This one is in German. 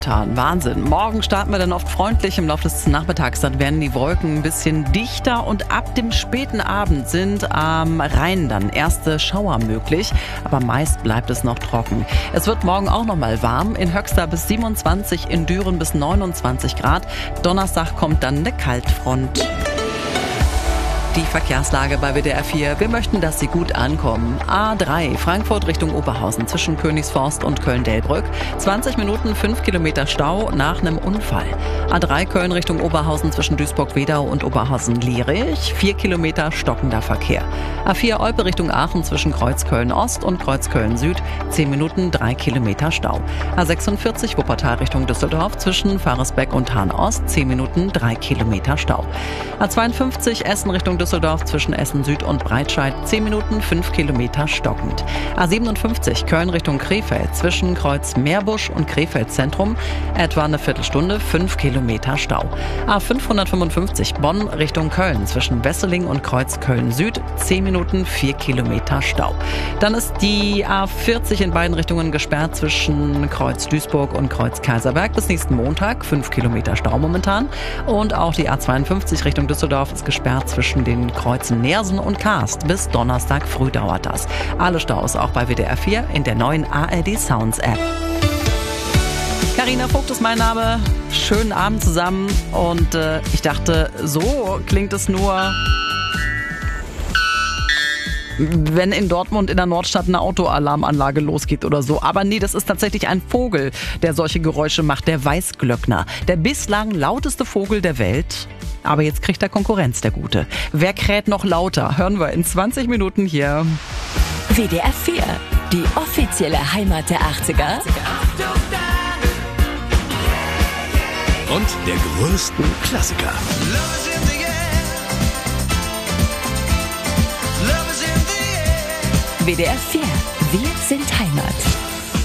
Wahnsinn. Morgen starten wir dann oft freundlich im Laufe des Nachmittags. Dann werden die Wolken ein bisschen dichter und ab dem späten Abend sind am Rhein dann erste Schauer möglich. Aber meist bleibt es noch trocken. Es wird morgen auch noch mal warm. In Höxter bis 27, in Düren bis 29 Grad. Donnerstag kommt dann eine Kaltfront. Die Verkehrslage bei WDR 4. Wir möchten, dass Sie gut ankommen. A3 Frankfurt Richtung Oberhausen zwischen Königsforst und Köln-Delbrück. 20 Minuten, 5 Kilometer Stau nach einem Unfall. A3 Köln Richtung Oberhausen zwischen Duisburg-Wedau und Oberhausen-Lierich. 4 Kilometer stockender Verkehr. A4 Olpe Richtung Aachen zwischen Kreuzköln-Ost und Kreuzköln-Süd. 10 Minuten, 3 Kilometer Stau. A46 Wuppertal Richtung Düsseldorf zwischen Faresbeck und Hahn-Ost. 10 Minuten, 3 Kilometer Stau. A52 Essen Richtung Düsseldorf zwischen Essen Süd und Breitscheid 10 Minuten, 5 Kilometer stockend. A57 Köln Richtung Krefeld zwischen Kreuz Meerbusch und Krefeld Zentrum etwa eine Viertelstunde, 5 Kilometer Stau. A555 Bonn Richtung Köln zwischen Wesseling und Kreuz Köln Süd 10 Minuten, 4 Kilometer Stau. Dann ist die A40 in beiden Richtungen gesperrt zwischen Kreuz Duisburg und Kreuz Kaiserberg bis nächsten Montag, 5 Kilometer Stau momentan. Und auch die A52 Richtung Düsseldorf ist gesperrt zwischen den Kreuzen Neersen und Karst. Bis Donnerstag früh dauert das. Alle Staus auch bei WDR 4 in der neuen ARD Sounds App. Carina Vogt ist mein Name. Schönen Abend zusammen. Und ich dachte, so klingt es nur, wenn in Dortmund in der Nordstadt eine Autoalarmanlage losgeht oder so. Aber nee, das ist tatsächlich ein Vogel, der solche Geräusche macht, der Weißglöckner. Der bislang lauteste Vogel der Welt. Aber jetzt kriegt er Konkurrenz, der Gute. Wer kräht noch lauter? Hören wir in 20 Minuten hier. WDR 4, die offizielle Heimat der 80er. Und der größten Klassiker. WDR 4, wir sind Heimat.